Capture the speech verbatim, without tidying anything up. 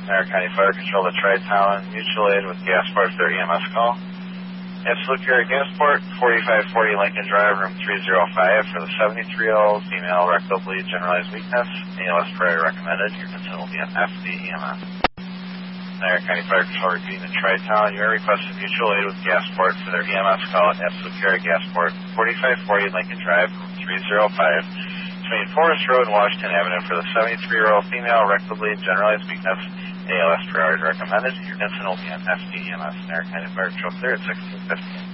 Area County Fire Control to Tri-Town mutual aid with Gasport for their E M S call. Absolute Care Gasport, forty-five forty Lincoln Drive, room three oh five for the seventy-three-year-old female rectal bleed, generalized weakness. A L S prior recommended. Your consent will be an F D E M S. Area County Fire Control repeating the Tri-Town. You are requesting mutual aid with Gasport for their E M S call at Absolute Care Gasport, forty-five forty Lincoln Drive, room three oh five, between Forest Road and Washington Avenue for the seventy-three-year-old female rectal bleed, generalized weakness. A L S priority recommended. Your consent will be an F D E M S. Area County Fire Control clear at sixteen fifty.